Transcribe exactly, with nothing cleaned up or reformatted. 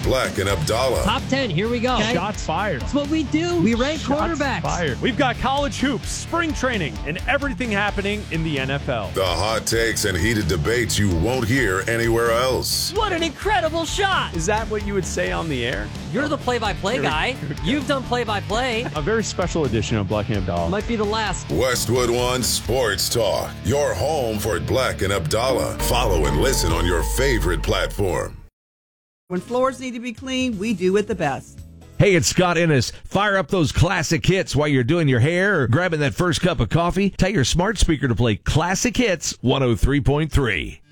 Black and Abdallah. Top ten, here we go. Okay. Shots fired. That's what we do. We rank Shots quarterbacks. fired. We've got college hoops, spring training, and everything happening in the N F L. The hot takes and heated debates you won't hear anywhere else. What an incredible shot. Is that what you would say on the air? You're the play-by-play guy. You've done play-by-play. A very special edition of Black and Abdallah. Might be the last. Westwood One Sports Talk. Your home for Black and Abdallah. Follow and listen on your favorite platform. When floors need to be cleaned, we do it the best. Hey, it's Scott Ennis. Fire up those classic hits while you're doing your hair or grabbing that first cup of coffee. Tell your smart speaker to play Classic Hits one oh three point three.